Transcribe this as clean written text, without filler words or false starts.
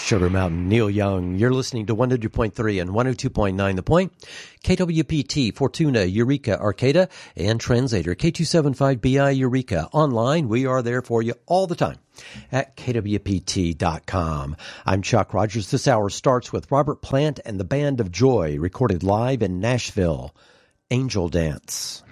Sugar Mountain, Neil Young. You're listening to 100.3 and 102.9 The Point, KWPT, Fortuna, Eureka, Arcata, and Translator, K275BI, Eureka. Online, we are there for you all the time at kwpt.com. I'm Chuck Rogers. This hour starts with Robert Plant and the Band of Joy, recorded live in Nashville, Angel Dance.